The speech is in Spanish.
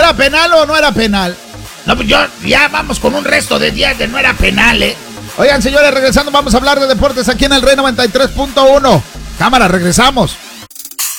¿Era penal o no era penal? No, pues ya vamos con un resto de días de no era penal, Oigan, señores, regresando, vamos a hablar de deportes aquí en el Rey 93.1. Cámara, regresamos.